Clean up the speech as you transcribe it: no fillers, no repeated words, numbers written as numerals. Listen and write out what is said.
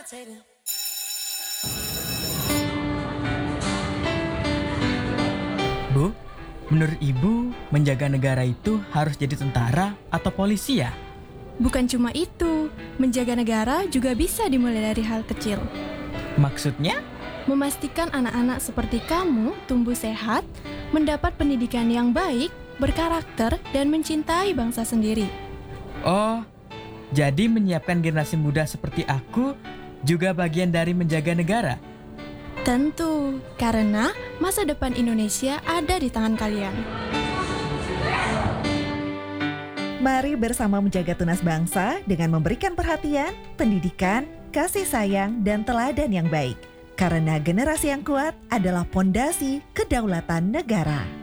Bu, menurut Ibu, menjaga negara itu harus jadi tentara atau polisi ya? Bukan cuma itu, menjaga negara juga bisa dimulai dari hal kecil. Maksudnya? Memastikan anak-anak seperti kamu tumbuh sehat, mendapat pendidikan yang baik, berkarakter, dan mencintai bangsa sendiri. Oh, jadi menyiapkan generasi muda seperti aku juga bagian dari menjaga negara? Tentu, karena masa depan Indonesia ada di tangan kalian. Mari bersama menjaga tunas bangsa dengan memberikan perhatian, pendidikan, kasih sayang, dan teladan yang baik. Karena generasi yang kuat adalah pondasi kedaulatan negara.